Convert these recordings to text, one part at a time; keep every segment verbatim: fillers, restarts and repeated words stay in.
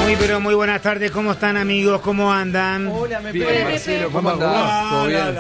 Muy pero muy buenas tardes, ¿cómo están amigos? ¿Cómo andan? Hola, me Bien, pego. Marcelo, ¿cómo andás? ¿Todo bien?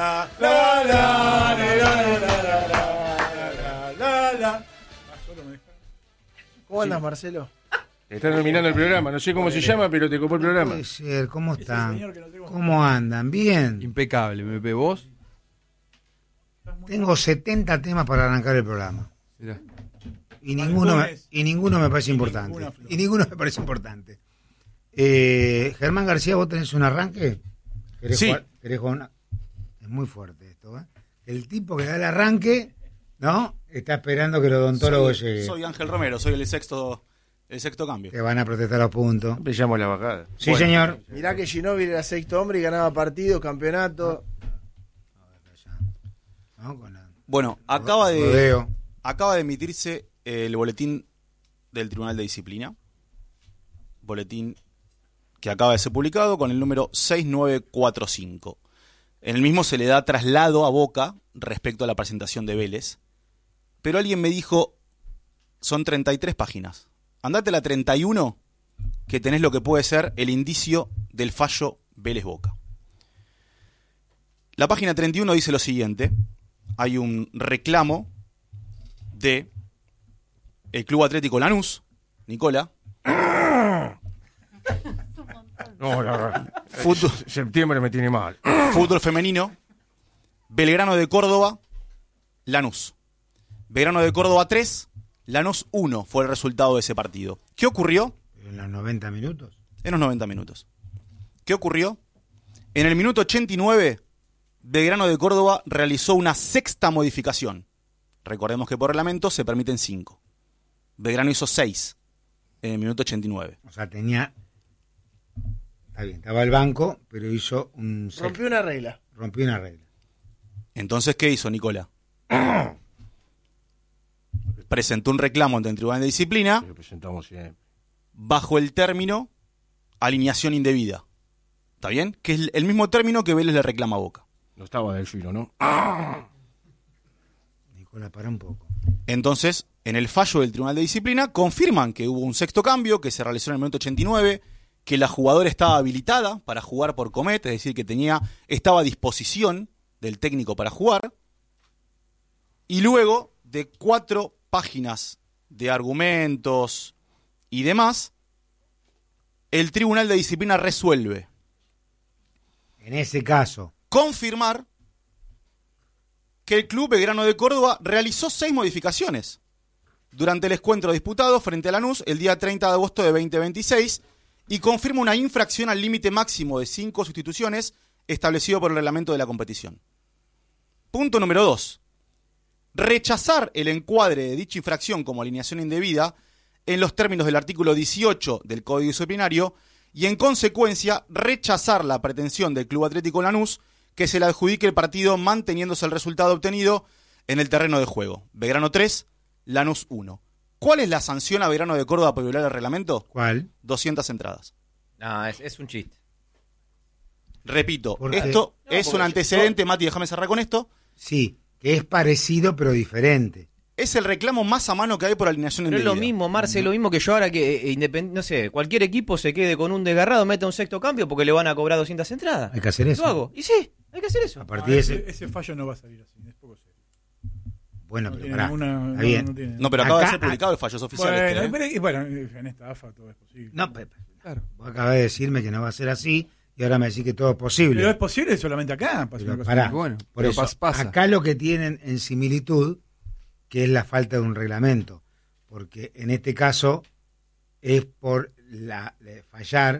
¿Cómo andas, Marcelo? Está terminando el programa, no sé cómo se llama, pero te copó el programa. Puede ser, ¿cómo están? ¿Cómo andan? ¿Bien? Impecable, me pe vos. Tengo setenta temas para arrancar el programa. Mirá. Y ninguno, me, y ninguno me parece importante. Y ninguno me parece importante. Eh, Germán García, ¿vos tenés un arranque? ¿Querés Sí. jugar? ¿Querés jugar una? Es muy fuerte esto, ¿eh? El tipo que da el arranque, ¿no? Está esperando que el odontólogo soy, llegue. Soy Ángel Romero, soy el sexto, el sexto cambio. Te van a protestar los puntos. Empezamos la bajada. Sí, Bueno. señor. Mirá que Ginóbili era sexto hombre y ganaba partidos, campeonato. ¿No? Con la- Bueno, acaba de, rodeo. acaba de emitirse el boletín del Tribunal de Disciplina. Boletín que acaba de ser publicado con el número seis nueve cuatro cinco. En el mismo se le da traslado a Boca respecto a la presentación de Vélez. Pero alguien me dijo, son treinta y tres páginas. Andate a la treinta y uno, que tenés lo que puede ser el indicio del fallo Vélez-Boca. La página treinta y uno dice lo siguiente. Hay un reclamo de el Club Atlético Lanús, Nicola, No, la verdad. fútbol, Septiembre me tiene mal. fútbol femenino, Belgrano de Córdoba, Lanús. Belgrano de Córdoba tres, Lanús uno fue el resultado de ese partido. ¿Qué ocurrió? En los noventa minutos. En los noventa minutos. ¿Qué ocurrió? En el minuto ochenta y nueve, Belgrano de Córdoba realizó una sexta modificación. Recordemos que por reglamento se permiten cinco. Belgrano hizo seis en el minuto ochenta y nueve. O sea, tenía... Está bien, estaba al banco, pero hizo un... Rompió una regla. Rompió una regla. Entonces, ¿qué hizo Nicola? Presentó un reclamo ante el Tribunal de Disciplina Lo presentamos siempre. bajo el término alineación indebida. ¿Está bien? Que es el mismo término que Vélez le reclama a Boca. No estaba del filo, ¿no? Nicolás, para un poco. Entonces, en el fallo del Tribunal de Disciplina, confirman que hubo un sexto cambio que se realizó en el minuto ochenta y nueve, que la jugadora estaba habilitada para jugar por Comet, es decir, que tenía, estaba a disposición del técnico para jugar. Y luego de cuatro páginas de argumentos y demás, el Tribunal de Disciplina resuelve En ese caso, confirmar que el Club Belgrano de Córdoba realizó seis modificaciones durante el encuentro disputado frente a Lanús el día treinta de agosto de veinte veintiséis y confirma una infracción al límite máximo de cinco sustituciones establecido por el reglamento de la competición. Punto número dos. Rechazar el encuadre de dicha infracción como alineación indebida en los términos del artículo dieciocho del Código Disciplinario y, en consecuencia, rechazar la pretensión del Club Atlético Lanús que se le adjudique el partido manteniéndose el resultado obtenido en el terreno de juego. Belgrano tres, Lanús uno. ¿Cuál es la sanción a Belgrano de Córdoba por violar el reglamento? ¿cuál? doscientas entradas. No, es, es un chiste. Repito, ¿Por qué? esto No, es porque un antecedente, Mati, déjame cerrar con esto. Sí, que es parecido pero diferente. Es el reclamo más a mano que hay por alineación Pero es indebida. lo mismo, Marce, es lo mismo que yo ahora que, eh, independ- no sé, cualquier equipo se quede con un desgarrado, mete un sexto cambio porque le van a cobrar doscientas entradas. Hay que hacer eso. Lo hago. Y sí, hay que hacer eso. A partir No, de ese, ese... ese fallo no va a salir así, es poco serio. Bueno, No pero tiene pará. ninguna- Está no, bien. no tiene- No, pero acaba Acá- de ser publicado el fallo, es oficial. Bueno, este, ¿eh? pero- y bueno, en esta AFA todo es posible. No, Pepe. Claro. Vos acabás de decirme que no va a ser así y ahora me decís que todo es posible. Pero es posible solamente acá. Pasa Pero una cosa pará, así. Bueno, por pero eso, pas- pasa. acá lo que tienen en similitud, que es la falta de un reglamento, porque en este caso es por la de fallar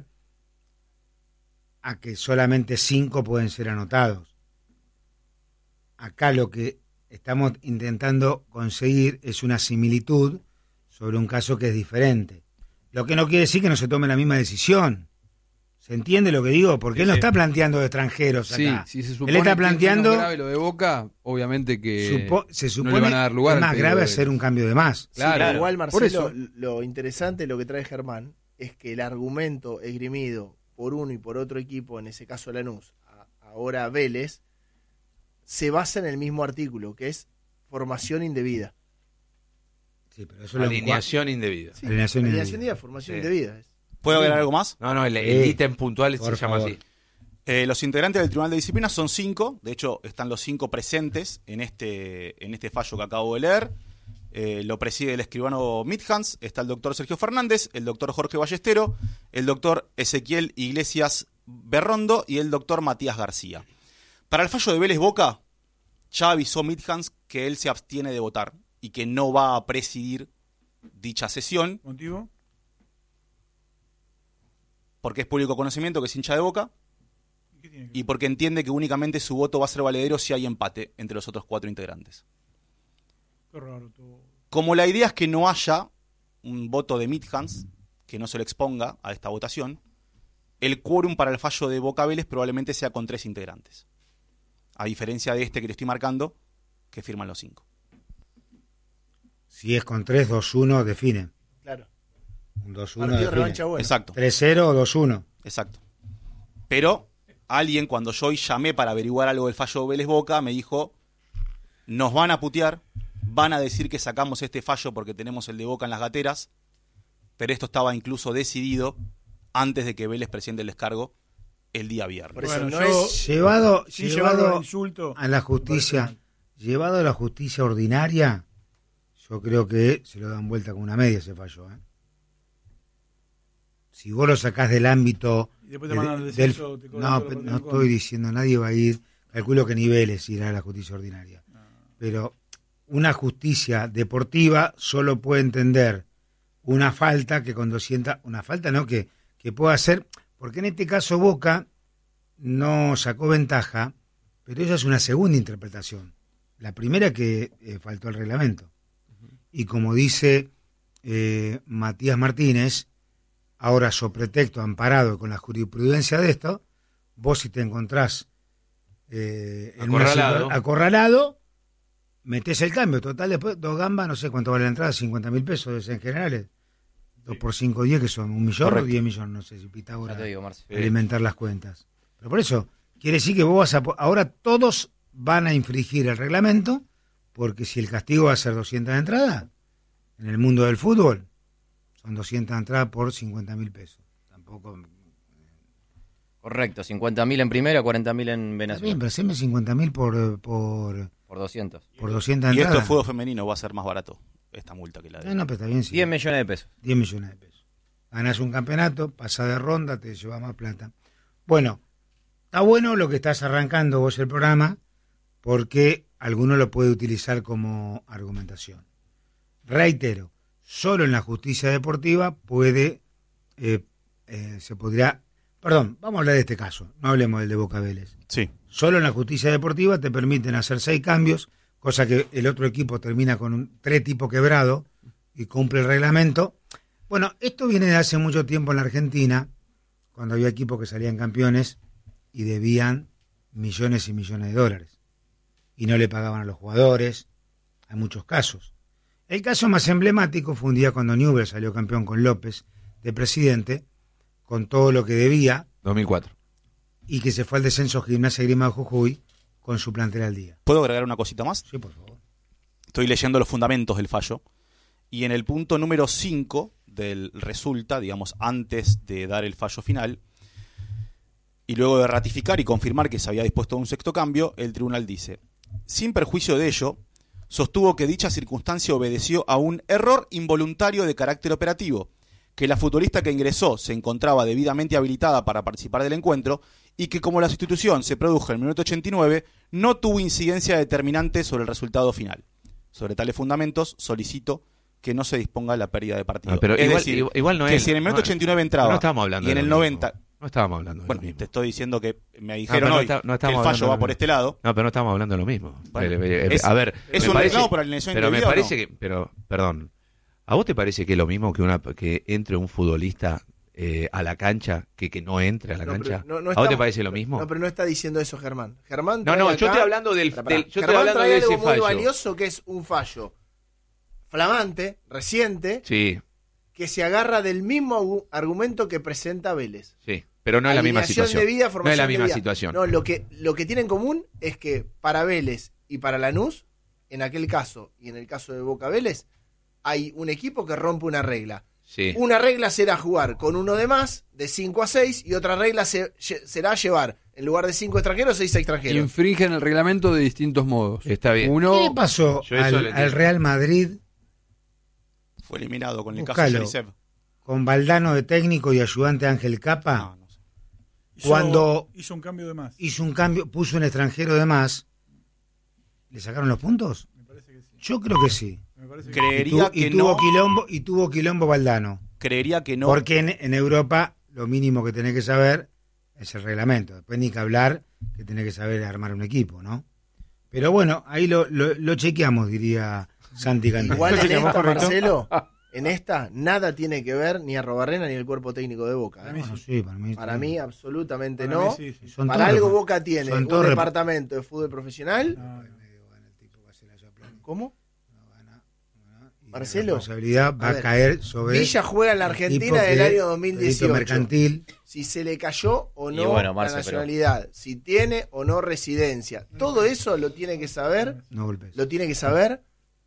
a que solamente cinco pueden ser anotados. Acá lo que estamos intentando conseguir es una similitud sobre un caso que es diferente. Lo que no quiere decir que no se tome la misma decisión. ¿Se entiende lo que digo? Porque Sí, él no sí. está planteando de extranjeros Sí, acá. si se supone él está que es planteando... menos grave lo de Boca, obviamente que Supo- se supone no le van a dar lugar que es al más pedido grave de- hacer un cambio de más. Claro, Sí, igual, por Marcelo, eso. lo interesante, lo que trae Germán, es que el argumento esgrimido por uno y por otro equipo, en ese caso Lanús, a- ahora Vélez, se basa en el mismo artículo, que es formación indebida. Sí, pero eso lo Alineación indebida. Sí, Alineación alineación indebida. indebida, formación Sí. indebida. es. ¿Puedo agregar algo más? No, no, el, el Sí, ítem puntual se por llama favor. así. Eh, los integrantes del Tribunal de Disciplina son cinco, de hecho están los cinco presentes en este, en este fallo que acabo de leer. Eh, lo preside el escribano Midhans, está el doctor Sergio Fernández, el doctor Jorge Ballestero, el doctor Ezequiel Iglesias Berrondo y el doctor Matías García. Para el fallo de Vélez Boca, ya avisó Midhans que él se abstiene de votar y que no va a presidir dicha sesión ¿Motivo? porque es público conocimiento que es hincha de Boca ¿Y qué tiene que y porque entiende que únicamente su voto va a ser valedero si hay empate entre los otros cuatro integrantes. Qué raro todo. Como la idea es que no haya un voto de Midhans, que no se le exponga a esta votación, el quórum para el fallo de Boca Vélez probablemente sea con tres integrantes. A diferencia de este que le estoy marcando, que firman los cinco. Si es con tres dos uno, define. Claro. Un dos uno Partido de define. revancha bueno. Exacto, tres cero o dos uno. exacto. Pero alguien, cuando yo hoy llamé para averiguar algo del fallo de Vélez Boca, me dijo, nos van a putear, van a decir que sacamos este fallo porque tenemos el de Boca en las gateras, pero esto estaba incluso decidido antes de que Vélez presente el descargo el día viernes. Por eso Bueno, no yo- es... Llevado, Sin llevado llevarlo al insulto. a la justicia, llevado a la justicia ordinaria, yo creo que se lo dan vuelta con una media ese fallo. ¿eh? Si vos lo sacás del ámbito Y después te de- mandan al del- descenso, te cobran no, todo pe- lo que no te estoy diciendo, nadie va a ir, calculo que niveles irá a la justicia ordinaria. Pero una justicia deportiva solo puede entender una falta que cuando sienta, una falta no que, que pueda hacer, porque en este caso Boca no sacó ventaja, pero esa es una segunda interpretación. La primera que eh, faltó al reglamento. Y como dice eh, Matías Martínez, ahora sobre pretexto amparado con la jurisprudencia de esto, vos si te encontrás eh, en una Acorralado. situa- acorralado, metés el cambio. Total, después dos gambas, no sé cuánto vale la entrada, cincuenta mil pesos en generales. Dos por cinco, diez, que son un millón Correcto. o diez millones, no sé si Ya Pitágoras te digo, Marce. alimentar las cuentas. Pero por eso, quiere decir que vos vas a... po- Ahora todos van a infringir el reglamento, porque si el castigo va a ser doscientas entradas, en el mundo del fútbol, son doscientas entradas por cincuenta mil pesos. Tampoco... Correcto, cincuenta mil en primera, cuarenta mil en Está Venezuela. bien, pero haceme cincuenta mil por, por, Por doscientos. por doscientas Y esto entradas. de fútbol femenino va a ser más barato, esta multa que la de... No, no, pero está bien, sí. diez millones de pesos. diez millones de pesos. Ganás un campeonato, pasás de ronda, te llevas más plata. Bueno, está bueno lo que estás arrancando vos el programa, porque alguno lo puede utilizar como argumentación. Reitero, solo en la justicia deportiva puede, eh, eh, se podría, perdón, vamos a hablar de este caso, no hablemos del de Boca Vélez. Sí. Solo en la justicia deportiva te permiten hacer seis cambios, cosa que el otro equipo termina con un tres tipo quebrado y cumple el reglamento. Bueno, esto viene de hace mucho tiempo en la Argentina, cuando había equipos que salían campeones y debían millones y millones de dólares. Y no le pagaban a los jugadores. Hay muchos casos. El caso más emblemático fue un día cuando Newell's salió campeón con López de presidente, con todo lo que debía, dos mil cuatro. y que se fue al descenso Gimnasia y Grima de Jujuy con su plantel al día. ¿Puedo agregar una cosita más? Sí, por favor. Estoy leyendo los fundamentos del fallo. Y en el punto número cinco del resulta, digamos, antes de dar el fallo final, y luego de ratificar y confirmar que se había dispuesto un sexto cambio, el tribunal dice, sin perjuicio de ello, sostuvo que dicha circunstancia obedeció a un error involuntario de carácter operativo, que la futbolista que ingresó se encontraba debidamente habilitada para participar del encuentro y que como la sustitución se produjo en el minuto ochenta y nueve, no tuvo incidencia determinante sobre el resultado final. Sobre tales fundamentos, solicito que no se disponga la pérdida de partido. No, pero es igual, decir, igual, igual no que es. si en el minuto no, ochenta y nueve entraba no estábamos hablando y en de el lo noventa... mismo. No estábamos hablando de Bueno, lo mismo. te estoy diciendo que me No, dijeron pero no hoy está- no que el estamos fallo hablando va de por lo este mismo. lado. No, pero no estamos hablando de lo mismo. Bueno, Eh, eh, es- a ver, ¿es me un parece- reclamo por alineación pero me indebida o parece no? que, pero, perdón, ¿a vos te parece que es lo mismo que una que entre un futbolista eh, a la cancha que que no entre a la No, pero cancha? no- no ¿A vos estamos- te parece lo mismo? No, pero no está diciendo eso Germán. Germán No, trae no, yo acá- estoy hablando del, Pará, pará. del- yo estoy Germán hablando trae de algo ese muy fallo. valioso que es un fallo flamante, reciente, Sí, que se agarra del mismo agu- argumento que presenta Vélez. sí, pero no es la misma Alineación situación. debida, No es formación la misma debida. situación. No, lo que, lo que tiene en común es que para Vélez y para Lanús, en aquel caso y en el caso de Boca Vélez, hay un equipo que rompe una regla. Sí. Una regla será jugar con uno de más, de cinco a seis, y otra regla se, será llevar, en lugar de cinco extranjeros, seis extranjeros. Infringen el reglamento de distintos modos. Está bien. Uno, ¿Qué le pasó Yo eso al, lo al entiendo. Real Madrid Fue eliminado con el caso Buscalo. Sherisev. con Valdano de técnico y ayudante Ángel Capa? No, no sé. Hizo- Cuando- hizo un cambio de más. Hizo un cambio, puso un extranjero de más. ¿Le sacaron los puntos? Me parece que sí. Yo creo que sí. Me parece que Y, Creería tu- y que tuvo no. quilombo y tuvo quilombo Valdano. Creería que no. Porque en, en Europa lo mínimo que tenés que saber es el reglamento. Después ni que hablar que tenés que saber armar un equipo, ¿no? Pero bueno, ahí lo, lo, lo chequeamos, diría Santi Cantero. Igual en Entonces, esta, ¿correcto? Marcelo, en esta nada tiene que ver ni a Robarrena ni el cuerpo técnico de Boca. Para ¿eh? mí Bueno, sí. sí, para mí, Para sí. mí absolutamente Para no. mí sí, sí. Son Para todos algo rep- Boca tiene son un todos rep- departamento de fútbol profesional. No, no. ¿Cómo? Y Marcelo, la responsabilidad va a a, ver, caer sobre Villa juega en la el Argentina tipo del que año dos mil delito dieciocho. mercantil. Si se le cayó o Y no bueno, la Marce, pero- nacionalidad, si tiene o no residencia. Todo eso lo tiene que saber, No golpes. lo tiene que saber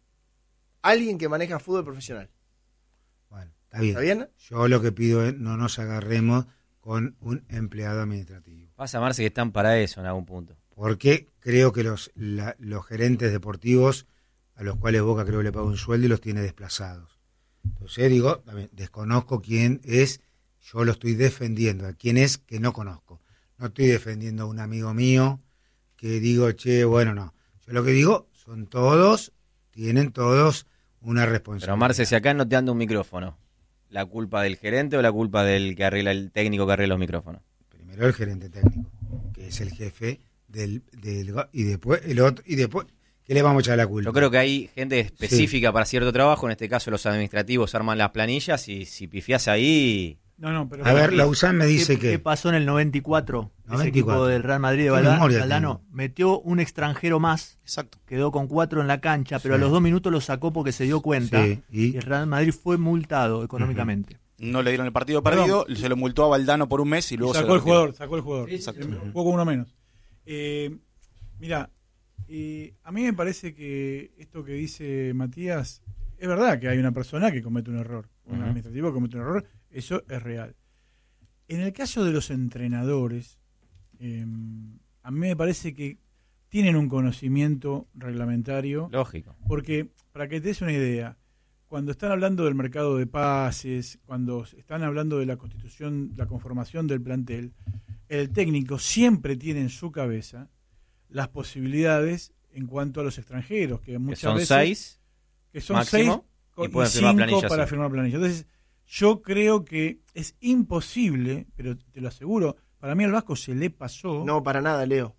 alguien que maneja fútbol profesional. Bueno, está bien. ¿Está bien? Yo lo que pido es no nos agarremos con un empleado administrativo. Pasa, Marce, que están para eso en algún punto. Porque creo que los, la- los gerentes deportivos, a los cuales Boca creo que le paga un sueldo y los tiene desplazados. Entonces digo, también, desconozco quién es, yo lo estoy defendiendo, a quién es que no conozco. No estoy defendiendo a un amigo mío que digo, che, bueno, no. Yo lo que digo, son todos, tienen todos una responsabilidad. Pero Marce, si acá no te anda un micrófono, ¿la culpa del gerente o la culpa del que arregla el técnico que arregla los micrófonos? Primero el gerente técnico, que es el jefe del, del y después el otro, y después, ¿qué le vamos a echar la culpa? Yo creo que hay gente específica para cierto trabajo, en este caso los administrativos arman las planillas y si pifiás ahí... No, no, pero A ver, Lausanne me dice ¿Qué, que... qué pasó en el noventa y cuatro? Ese noventa y equipo cuatro. del Real Madrid de Qué Valda- memoria Valdano tengo. metió un extranjero más, Exacto. quedó con cuatro en la cancha, pero Sí. a los dos minutos lo sacó porque se dio cuenta Sí, y- y el Real Madrid fue multado económicamente. No le dieron el partido Perdón. perdido, se lo multó a Valdano por un mes y luego se sacó lo el retiró. jugador, sacó el jugador. Exacto. Eh, Un poco uno menos. Eh, mira, eh, a mí me parece que esto que dice Matías, es verdad que hay una persona que comete un error, un Ujú. administrativo que comete un error, eso es real. En el caso de los entrenadores, eh, a mí me parece que tienen un conocimiento reglamentario. Lógico. Porque, para que te des una idea, cuando están hablando del mercado de pases, cuando están hablando de la constitución, la conformación del plantel, el técnico siempre tiene en su cabeza las posibilidades en cuanto a los extranjeros, que Que muchas son veces seis, que son máximo, seis con- y y, pueden firmar cinco planilla, para sí. firmar planilla. Entonces, yo creo que es imposible, pero te lo aseguro, para mí al Vasco se le pasó. No, para nada, Leo.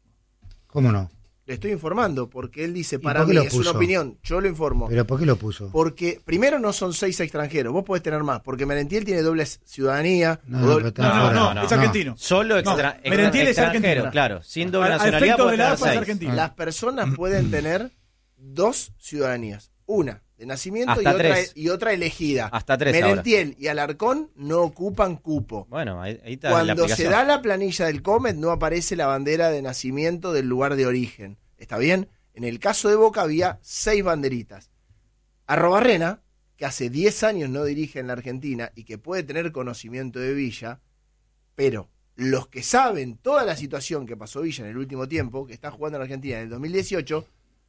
¿Cómo no? Le estoy informando porque él dice, ¿Y para por qué mí lo es una puso? opinión, yo lo informo. ¿Pero por qué lo puso? Porque primero no son seis extranjeros, vos podés tener más, porque Merentiel tiene doble ciudadanía. No, o no, doble- pero está No, no, fuera. no, no, es no. argentino. solo No, extra, extra- Merentiel es extranjero, argentino. claro, sin A- doble a nacionalidad efecto puede de la tener A F A es seis. argentino. Las personas pueden tener dos ciudadanías. Una de nacimiento y Hasta otra, tres. y otra elegida. Hasta tres Merentiel y Alarcón no ocupan cupo. Bueno, ahí, ahí está la Cuando se aplicación. da la planilla del Comet no aparece la bandera de nacimiento del lugar de origen. ¿Está bien? En el caso de Boca había seis banderitas. Arrobarrena, que hace diez años no dirige en la Argentina y que puede tener conocimiento de Villa, pero los que saben toda la situación que pasó Villa en el último tiempo, que está jugando en Argentina en el dos mil dieciocho,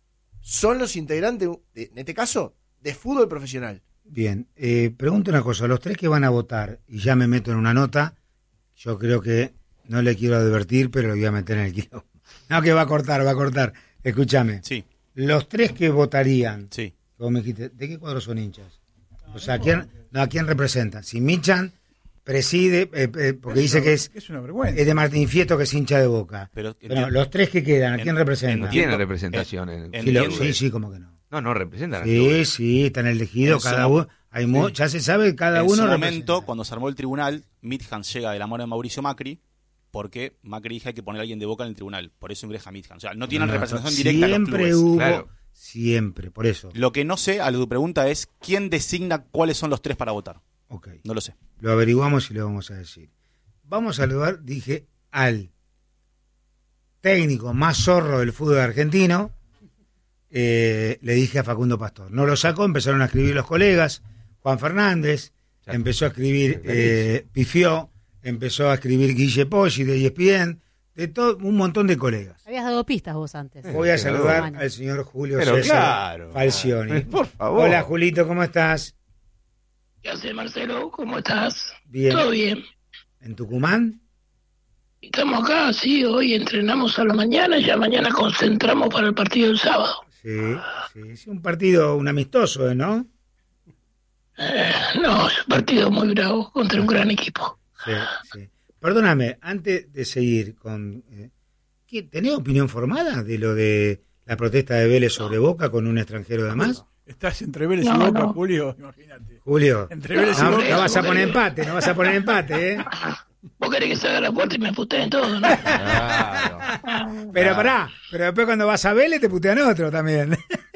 son los integrantes, de, en este caso, de fútbol profesional. Bien, eh, pregunto una cosa, los tres que van a votar, y ya me meto en una nota, yo creo que no le quiero advertir, pero lo voy a meter en el kilo. No, que va a cortar, va a cortar. Escúchame, Sí, los tres que votarían, sí. vos me dijiste, ¿de qué cuadro son hinchas? O sea, ¿a quién, no, ¿a quién representan? Si Michan preside, eh, eh, porque dice que es, Es una vergüenza. es de Martín Fieto, que es hincha de Boca. Pero, Bueno, los tres que quedan, ¿a quién En- representan? No tiene Entiendo. representación. en- En- Sí, lo- entiendo. sí, sí, como que no. No, no representan. Sí, sí, están elegidos En su cada mo- uno. Hay mu- Ya se sabe, cada en uno su representa. momento, cuando se armó el tribunal, Midhans llega de la mano de Mauricio Macri, porque Macri dijo hay que poner a alguien de Boca en el tribunal. Por eso ingresa Midhans. O sea, no tienen No, representación no, directa a los siempre clubes. hubo, Claro. siempre, por eso. Lo que no sé, a lo que tu pregunta es, ¿quién designa cuáles son los tres para votar? Ok, No lo sé. lo averiguamos y lo vamos a decir. Vamos a saludar, dije, al técnico más zorro del fútbol argentino. Eh, le dije a Facundo Pastor. No lo sacó, empezaron a escribir los colegas. Juan Fernández, empezó a escribir eh, Pifió, empezó a escribir Guille Poggi de E S P N, de todo un montón de colegas. Habías dado pistas vos antes. Voy a saludar Bueno. al señor Julio Pero César claro. Falcioni. Por favor. Hola Julito, ¿cómo estás? ¿Qué haces, Marcelo? ¿Cómo estás? Bien. ¿Todo bien? ¿En Tucumán? Estamos acá, sí, hoy entrenamos a la mañana y ya mañana concentramos para el partido del sábado. Sí, sí, sí, un partido, un amistoso, ¿no? Eh, no, es un partido muy bravo contra un gran equipo. Sí, sí. Perdóname, antes de seguir con... Eh, ¿qué, ¿tenés opinión formada de lo de la protesta de Vélez sobre Boca con un extranjero de más? Estás entre Vélez y No, Boca, no. Julio, imagínate. Julio, Entre Vélez y no, Boca. no vas a poner Julio. empate, no vas a poner empate, ¿eh? Vos querés que se haga la puerta y me puteen todo, ¿no? Claro. Pero pará, pero después cuando vas a Vélez te putean otro también.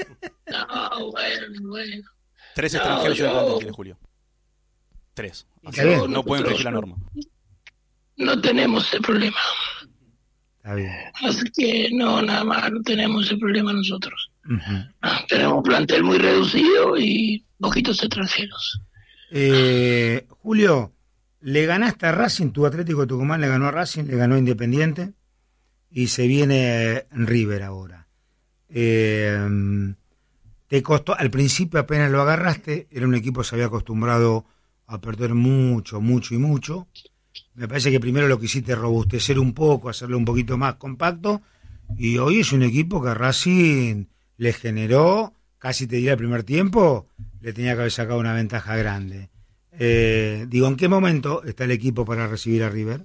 No, bueno, bueno. Tres No, extranjeros yo- en el plantel tiene Julio. Tres. Está bien. No pueden infringir la norma. No tenemos ese problema. Está bien. Así que no, nada más, no tenemos ese problema nosotros. Ujú. Tenemos un plantel muy reducido y poquitos extranjeros. Eh, Julio, le ganaste a Racing, tu Atlético Tucumán le ganó a Racing, le ganó a Independiente y se viene River ahora. Eh, te costó, al principio apenas lo agarraste, era un equipo que se había acostumbrado a perder mucho, mucho y mucho. Me parece que primero lo quisiste robustecer un poco, hacerlo un poquito más compacto, y hoy es un equipo que a Racing le generó, casi te diría el primer tiempo, le tenía que haber sacado una ventaja grande. Eh, digo, ¿en qué momento está el equipo para recibir a River?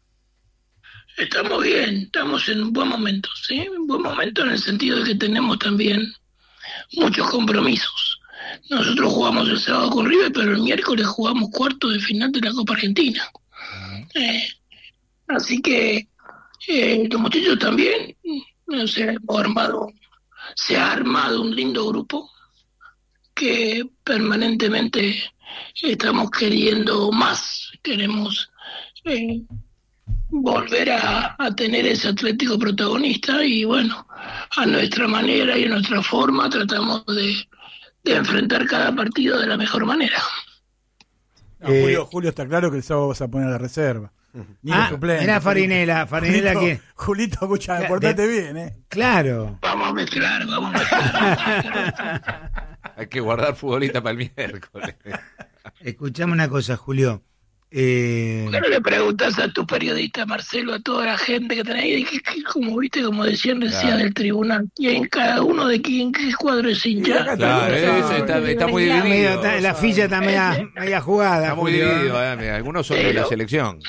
Estamos bien, estamos en un buen momento, ¿sí? Un buen momento en el sentido de que tenemos también muchos compromisos. Nosotros jugamos el sábado con River, pero el miércoles jugamos cuarto de final de la Copa Argentina. Eh, así que eh, los muchachos también, o sea, hemos armado, se ha armado un lindo grupo que permanentemente estamos queriendo más, queremos eh, volver a, a tener ese Atlético protagonista y bueno, a nuestra manera y a nuestra forma tratamos de, de enfrentar cada partido de la mejor manera. No, Julio, Julio, está claro que el sábado vas a poner la reserva. Ni Ah, los suplentes. era Farinela, Farinela Julito, que... Julito, escucha, De- portate bien, ¿eh? Claro. Vamos a mezclar, vamos a mezclar. Hay que guardar futbolista para el miércoles. Escuchame una cosa, Julio. Eh, ¿Por qué no le preguntas a tu periodista, Marcelo, a toda la gente que tenés ahí, que, que, como viste, como decían recién Claro. del tribunal, quién, cada uno de quién, qué cuadro es hincha? Claro, ese está, está muy está medio- dividido. está- la ficha está media, media jugada, Está muy Julio. dividido, eh, mira, algunos son de la selección.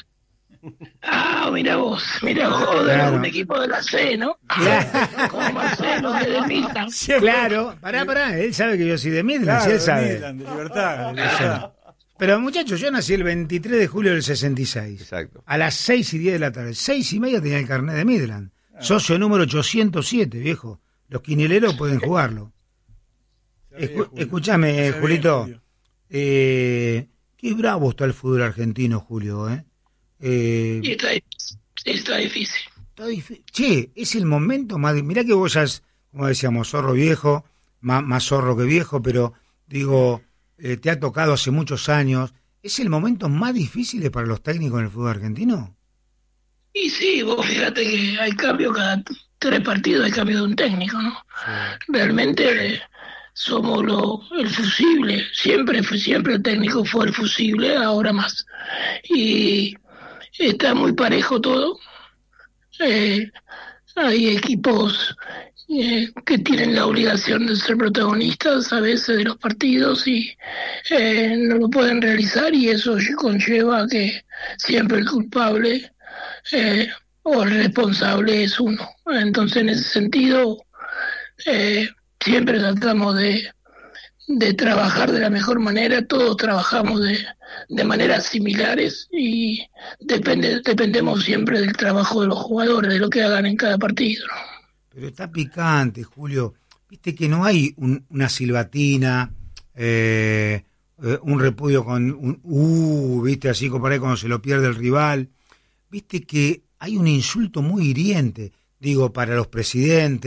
Ah, mira vos, mira vos, de Claro. un equipo de la C, ¿no? Como Marcelo, que de Milton. Claro, pará, pará, él sabe que yo soy de Midland, Claro, sí, él de sabe. Midland, de libertad, de libertad. Pero muchachos, yo nací el veintitrés de julio del sesenta y seis. Exacto. A las seis y diez de la tarde. Seis y media tenía el carnet de Midland. Socio número ochocientos siete, viejo. Los quinieleros pueden jugarlo. Escu- escuchame, Se ve, Julito. Julio. Eh, qué bravo está el fútbol argentino, Julio, ¿eh? Eh, Y está, está difícil. Está difí- Che, es el momento más... di- Mirá que vos ya, es, como decíamos, zorro viejo, más, más zorro que viejo, pero digo, eh, te ha tocado hace muchos años. ¿Es el momento más difícil para los técnicos en el fútbol argentino? Y sí, vos fíjate que hay cambio cada tres partidos, hay cambio de un técnico, ¿no? Realmente eh, somos lo, el fusible, siempre fue siempre el técnico fue el fusible, ahora más. Y está muy parejo todo. Eh, hay equipos eh, que tienen la obligación de ser protagonistas a veces de los partidos y eh, no lo pueden realizar y eso conlleva a que siempre el culpable eh, o el responsable es uno. Entonces en ese sentido eh, siempre tratamos de, de trabajar de la mejor manera, todos trabajamos de, de maneras similares y depende, dependemos siempre del trabajo de los jugadores, de lo que hagan en cada partido, ¿no? Pero está picante, Julio. Viste que no hay un- una silbatina, eh, eh, un repudio con un uh, viste, así como por ahí cuando se lo pierde el rival. Viste que hay un insulto muy hiriente, digo, para los presidentes,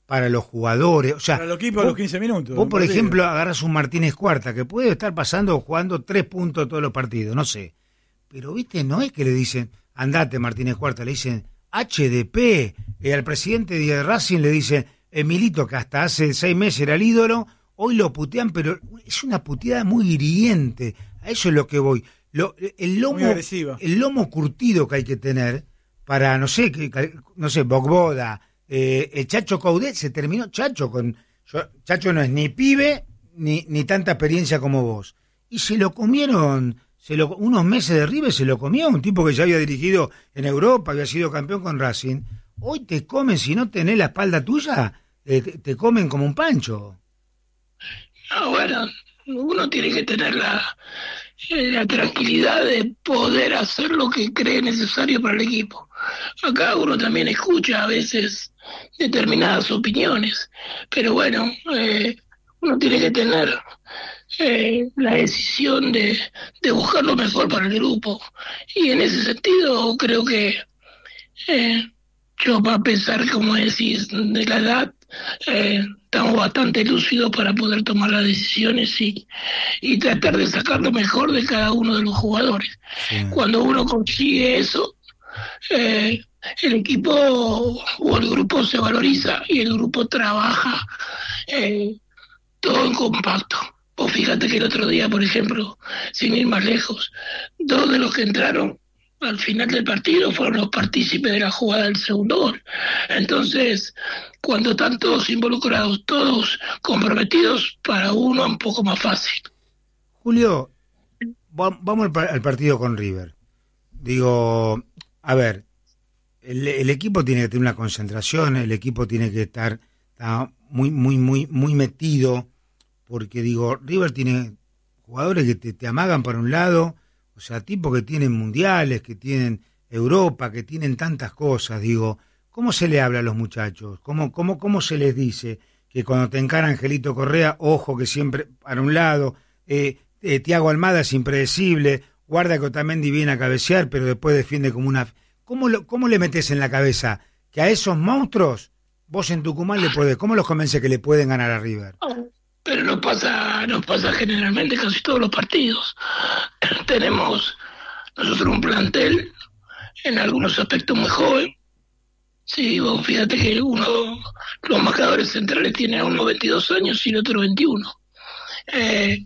para los jugadores. O sea, para los equipos a los quince minutos. Vos, por ejemplo, agarras un Martínez Cuarta, que puede estar pasando jugando tres puntos todos los partidos, no sé. Pero, viste, no es que le dicen, andate Martínez Cuarta, le dicen H D P. Eh, al presidente de Racing le dicen, Emilito, que hasta hace seis meses era el ídolo, hoy lo putean, pero es una puteada muy hiriente. A eso es lo que voy. Lo, el lomo, el lomo curtido que hay que tener para, no sé, que, no sé, Bogboda, eh, el Chacho Coudet se terminó, Chacho con yo, Chacho no es ni pibe ni, ni tanta experiencia como vos. Y se lo comieron, se lo, unos meses de River se lo comió, un tipo que ya había dirigido en Europa, había sido campeón con Racing. Hoy te comen, si no tenés la espalda tuya, eh, te, te comen como un pancho. Ah, bueno, uno tiene que tener la, la tranquilidad de poder hacer lo que cree necesario para el equipo. Acá uno también escucha a veces determinadas opiniones, pero bueno, eh, uno tiene que tener eh, la decisión de, de buscar lo mejor para el grupo. Y en ese sentido creo que eh, yo, a pesar, como decís, de la edad, eh, estamos bastante lúcidos para poder tomar las decisiones y, y tratar de sacar lo mejor de cada uno de los jugadores. Sí. Cuando uno consigue eso, eh, el equipo o el grupo se valoriza y el grupo trabaja eh, todo en compacto. Vos fíjate que el otro día, por ejemplo, sin ir más lejos, dos de los que entraron al final del partido fueron los partícipes de la jugada del segundo gol. Entonces, cuando están todos involucrados, todos comprometidos, para uno es un poco más fácil. Julio, vamos al partido con River. Digo, a ver, el, el equipo tiene que tener una concentración, el equipo tiene que estar, estar muy, muy, muy, muy metido, porque digo, River tiene jugadores que te, te amagan para un lado. O sea, tipos que tienen mundiales, que tienen Europa, que tienen tantas cosas, digo, ¿cómo se le habla a los muchachos? ¿Cómo, cómo, cómo se les dice que cuando te encara Angelito Correa, ojo que siempre para un lado, eh, eh, Thiago Almada es impredecible, guarda que Otamendi viene a cabecear, pero después defiende como una... ¿Cómo, lo, cómo le metes en la cabeza que a esos monstruos, vos en Tucumán le podés, cómo los convence que le pueden ganar a River? Pero no pasa, no pasa generalmente casi todos los partidos. Tenemos nosotros un plantel en algunos aspectos muy joven. Sí, vos fíjate que uno, los marcadores centrales tienen a uno veintidós años y el otro veintiuno. Eh,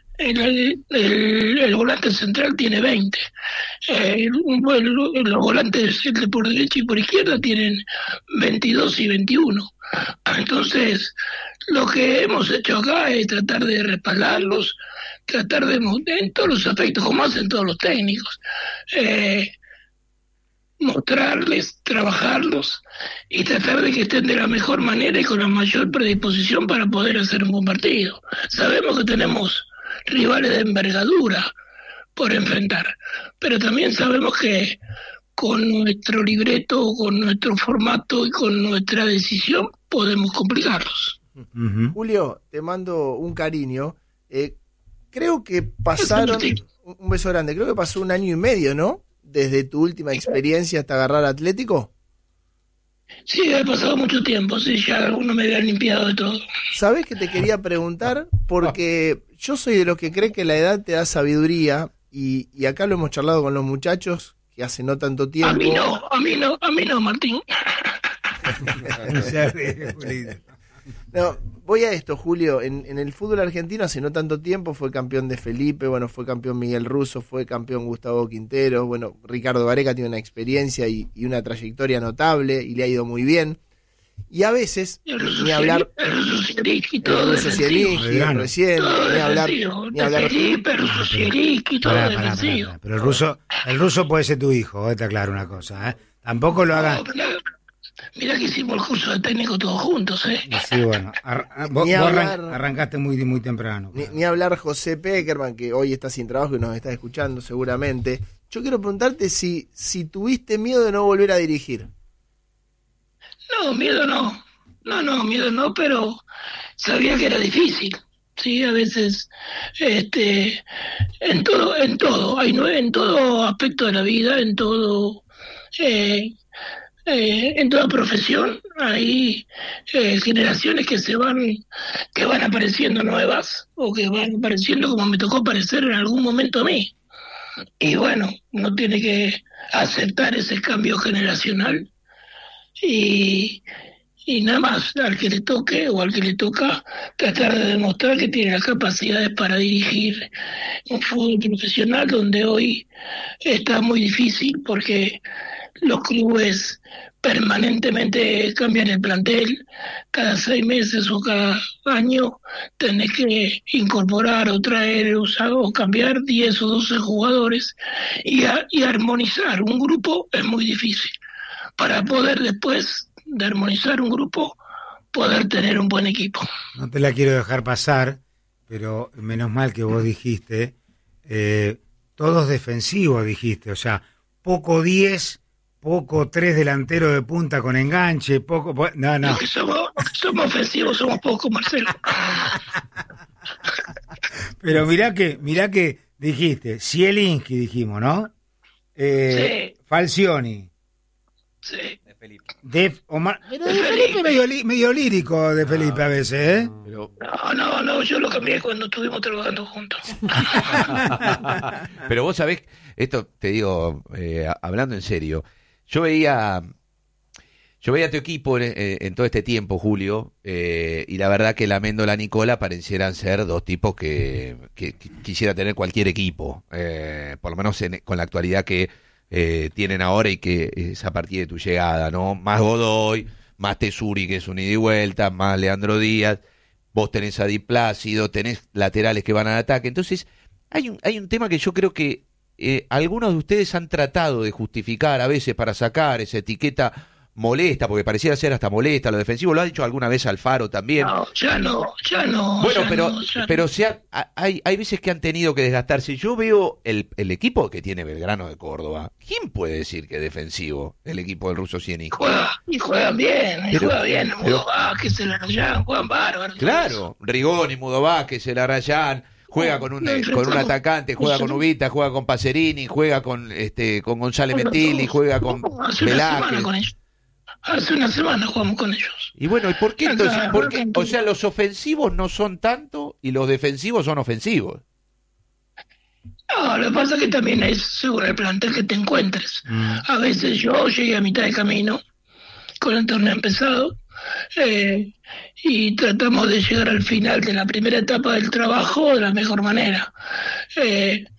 el, el, el volante central tiene veinte. Eh, el, el, los volantes de por derecha y por izquierda tienen veintidós y veintiuno. Entonces, lo que hemos hecho acá es tratar de respaldarlos, tratar de, en todos los aspectos, como hacen todos los técnicos, eh, mostrarles, trabajarlos y tratar de que estén de la mejor manera y con la mayor predisposición para poder hacer un buen partido. Sabemos que tenemos rivales de envergadura por enfrentar, pero también sabemos que con nuestro libreto, con nuestro formato y con nuestra decisión podemos complicarlos. Uh-huh. Julio, te mando un cariño. Eh, creo que pasaron, un beso grande, creo que pasó un año y medio, ¿no? Desde tu última experiencia hasta agarrar Atlético. Sí, ha pasado mucho tiempo, sí, ya algunos me habían limpiado de todo. ¿Sabés que te quería preguntar? Porque yo soy de los que cree que la edad te da sabiduría y, y acá lo hemos charlado con los muchachos que hace no tanto tiempo. A mí no, a mí no, a mí no, Martín. No, voy a esto, Julio. En, en el fútbol argentino hace no tanto tiempo fue campeón de Felipe, bueno, fue campeón Miguel Russo, fue campeón Gustavo Quintero, bueno, Ricardo Gareca tiene una experiencia y, y una trayectoria notable y le ha ido muy bien. Y a veces, ni hablar... El ruso Siericki, todo el Siericki, recién, ni hablar... Ni hablar Felipe, el ruso Siericki, todo pará, pará, pará, pará. Pero el ruso, el ruso puede ser tu hijo, está claro una cosa, ¿eh? Tampoco lo hagas... No, mirá que hicimos el curso de técnico todos juntos, ¿eh? Sí, bueno, ar- vos, vos hablar, arrancaste muy, muy temprano. Ni, ni hablar José Peckerman, que hoy está sin trabajo y nos está escuchando seguramente. Yo quiero preguntarte si, si tuviste miedo de no volver a dirigir. No, miedo no. No, no, miedo no, pero sabía que era difícil. Sí, a veces, este, en todo, en todo, hay no, en todo aspecto de la vida, en todo... Eh, eh, en toda profesión hay eh, generaciones que se van, que van apareciendo nuevas, o que van apareciendo como me tocó aparecer en algún momento a mí. Y bueno, uno tiene que aceptar ese cambio generacional y, y nada más, al que le toque o al que le toca, tratar de demostrar que tiene las capacidades para dirigir un fútbol profesional, donde hoy está muy difícil porque los clubes permanentemente cambian el plantel. Cada seis meses o cada año tenés que incorporar o traer o, o cambiar diez o doce jugadores, y, a, y armonizar un grupo es muy difícil. Para poder después de armonizar un grupo, poder tener un buen equipo. No te la quiero dejar pasar, pero menos mal que vos dijiste, eh, todos defensivos dijiste, o sea, poco diez, poco tres delanteros de punta con enganche, poco... Po- no, no. Los que somos, los que somos ofensivos somos pocos, Marcelo. Pero mirá que, mirá que dijiste, Zielinski dijimos, ¿no? Eh, Sí. Falcioni. Sí. De Omar, pero de Felipe medio, li- medio lírico de Felipe a veces, ¿eh? Pero, No, no, no, yo lo cambié cuando estuvimos trabajando juntos. pero vos sabés, esto te digo, eh, hablando en serio, yo veía, yo veía tu equipo en, en todo este tiempo, Julio, eh, y la verdad que la Méndola Nicola parecieran ser dos tipos que, que, que quisiera tener cualquier equipo, eh, por lo menos en- con la actualidad que eh, tienen ahora y que es a partir de tu llegada, ¿no? Más Godoy, más Tesuri, que es un ida y vuelta, más Leandro Díaz, vos tenés a Di Plácido, tenés laterales que van al ataque. Entonces, hay un, hay un tema que yo creo que eh, algunos de ustedes han tratado de justificar a veces para sacar esa etiqueta molesta, porque pareciera ser hasta molesta, lo defensivo, lo ha dicho alguna vez Alfaro también. No, ya no, ya no. Bueno, ya pero, no, ya pero no. se ha- a- hay, hay veces que han tenido que desgastarse. Yo veo el, el equipo que tiene Belgrano de Córdoba. ¿Quién puede decir que es defensivo el equipo del ruso Zielinski? Juega, y juegan bien, y Pero- juega bien. pero- Mudo Vázquez, el Arrayán, juegan bárbaro. Claro, Rigoni, Mudo Vázquez, el Arrayán, juega con un, No, eh, con un enfrentamos- atacante, juega con Ubita, juega con Pacerini, juega con este con González Metilli, juega con Hace una semana Velázquez. con ellos. Hace una semana jugamos con ellos. Y bueno, ¿y por qué entonces? Acá, ¿Por qué? acá, O sea, los ofensivos no son tanto y los defensivos son ofensivos. No, lo que pasa es que también es según el plantel que te encuentres. Mm. A veces yo llegué a mitad de camino con el torneo empezado, eh, y tratamos de llegar al final de la primera etapa del trabajo de la mejor manera. Eh,